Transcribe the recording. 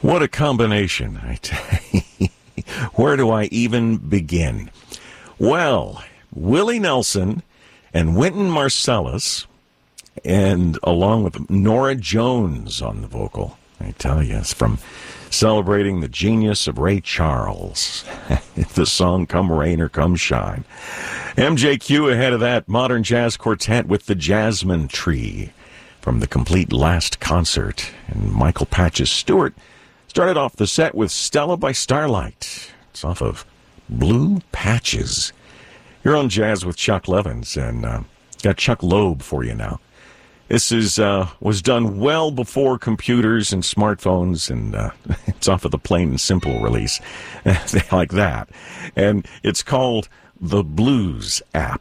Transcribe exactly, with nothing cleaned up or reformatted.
What a combination, I tell you. Where do I even begin? Well, Willie Nelson and Wynton Marsalis, and along with Norah Jones on the vocal, I tell you, it's from celebrating the genius of Ray Charles. The song Come Rain or Come Shine. M J Q ahead of that, modern jazz quartet with the Jasmine Tree from the Complete Last Concert. And Michael Patches Stewart started off the set with Stella by Starlight. It's off of Blue Patches. You're on Jazz with Chuck Levins, and uh, got Chuck Loeb for you now. This is uh, was done well before computers and smartphones, and uh, it's off of the Plain and Simple release. They like that. And it's called the Blues App.